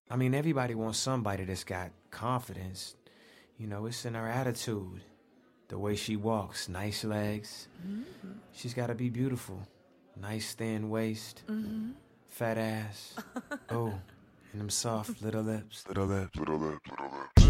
I mean, everybody wants somebody that's got confidence. You know, it's in her attitude. The way she walks, nice legs. She's got to be beautiful. Nice thin waist. Fat ass. Oh, and them soft little lips. Little lips, little lips, little lips.